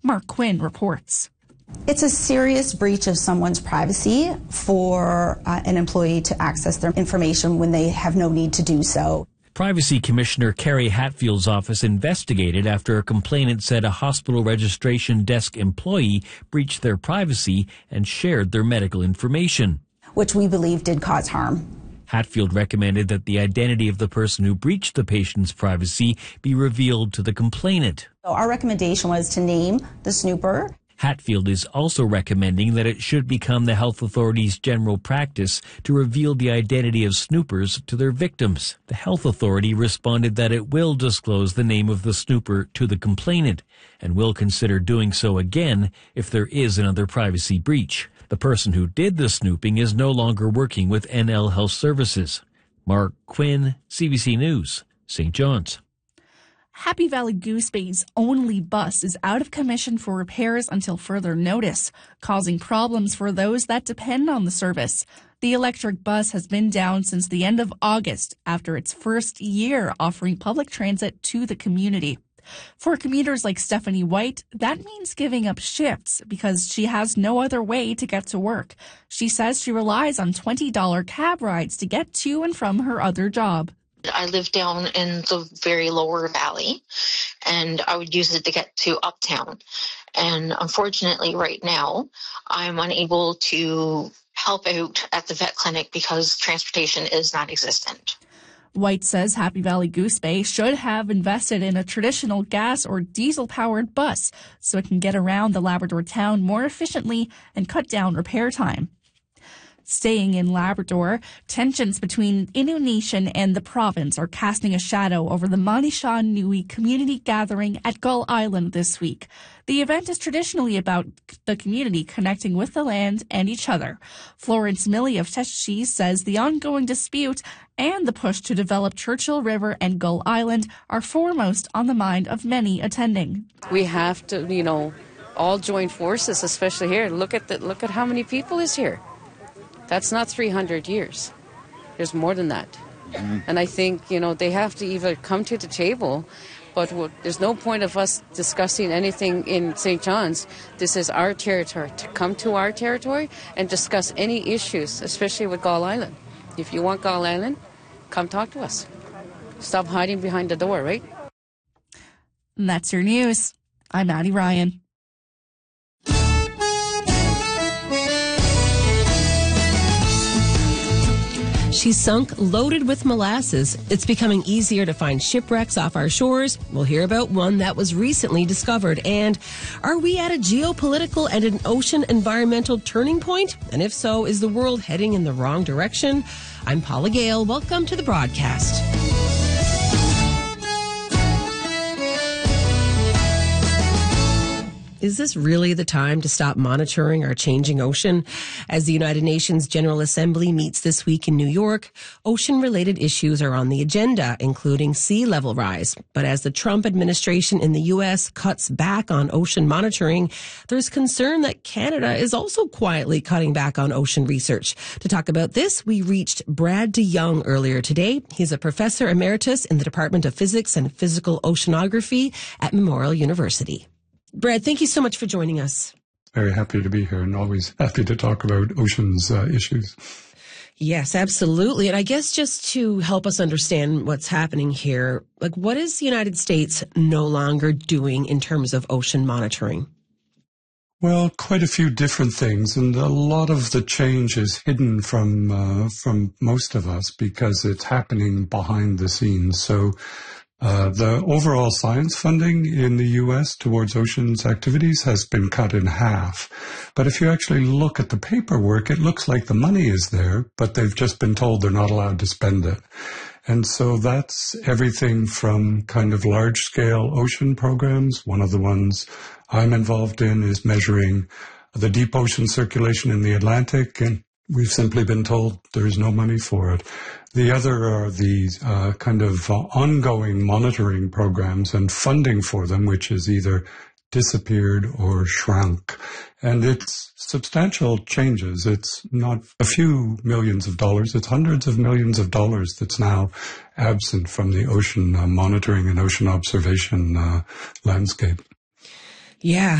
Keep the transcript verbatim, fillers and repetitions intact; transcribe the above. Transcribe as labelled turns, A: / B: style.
A: Mark Quinn reports.
B: It's a serious breach of someone's privacy for uh, an employee to access their information when they have no need to do so.
C: Privacy Commissioner Carrie Hatfield's office investigated after a complainant said a hospital registration desk employee breached their privacy and shared their medical information,
B: which we believe did cause harm.
C: Hatfield recommended that the identity of the person who breached the patient's privacy be revealed to the complainant.
B: So our recommendation was to name the snooper.
C: Hatfield is also recommending that it should become the health authority's general practice to reveal the identity of snoopers to their victims. The health authority responded that it will disclose the name of the snooper to the complainant and will consider doing so again if there is another privacy breach. The person who did the snooping is no longer working with N L Health Services. Mark Quinn, C B C News, Saint John's.
A: Happy Valley Goose Bay's only bus is out of commission for repairs until further notice, causing problems for those that depend on the service. The electric bus has been down since the end of August after its first year offering public transit to the community. For commuters like Stephanie White, that means giving up shifts because she has no other way to get to work. She says she relies on twenty dollars cab rides to get to and from her other job.
D: I live down in the very lower valley, and I would use it to get to uptown. And unfortunately, right now, I'm unable to help out at the vet clinic because transportation is non-existent.
A: White says Happy Valley Goose Bay should have invested in a traditional gas or diesel-powered bus so it can get around the Labrador town more efficiently and cut down repair time. Staying in Labrador, tensions between Innu Nation and the province are casting a shadow over the Manisha Nui community gathering at Gull Island this week. The event is traditionally about the community connecting with the land and each other. Florence Milley of Teschi says the ongoing dispute and the push to develop Churchill River and Gull Island are foremost on the mind of many attending.
E: We have to, you know, all join forces, especially here. Look at the, look at how many people is here. That's not three hundred years. There's more than that. Mm-hmm. And I think, you know, they have to either come to the table, but what, there's no point of us discussing anything in Saint John's. This is our territory. To come to our territory and discuss any issues, especially with Gull Island. If you want Gull Island, come talk to us. Stop hiding behind the door, right?
A: And that's your news. I'm Maddie Ryan.
F: She's sunk, loaded with molasses. It's becoming easier to find shipwrecks off our shores. We'll hear about one that was recently discovered. And are we at a geopolitical and an ocean environmental turning point? And if so, is the world heading in the wrong direction? I'm Paula Gale. Welcome to the broadcast. Is this really the time to stop monitoring our changing ocean? As the United Nations General Assembly meets this week in New York, ocean-related issues are on the agenda, including sea level rise. But as the Trump administration in the U S cuts back on ocean monitoring, there's concern that Canada is also quietly cutting back on ocean research. To talk about this, we reached Brad DeYoung earlier today. He's a professor emeritus in the Department of Physics and Physical Oceanography at Memorial University. Brad, thank you so much for joining us.
G: Very happy to be here and always happy to talk about oceans uh, issues.
F: Yes, absolutely. And I guess just to help us understand what's happening here, like what is the United States no longer doing in terms of ocean monitoring?
G: Well, quite a few different things, and a lot of the change is hidden from uh, from most of us because it's happening behind the scenes. So Uh, the overall science funding in the U S towards oceans activities has been cut in half. But if you actually look at the paperwork, it looks like the money is there, but they've just been told they're not allowed to spend it. And so that's everything from kind of large-scale ocean programs. One of the ones I'm involved in is measuring the deep ocean circulation in the Atlantic, and we've simply been told there's no money for it. The other are the uh, kind of uh, ongoing monitoring programs and funding for them, which has either disappeared or shrunk. And it's substantial changes. It's not a few millions of dollars. It's hundreds of millions of dollars that's now absent from the ocean uh, monitoring and ocean observation uh, landscape.
F: Yeah.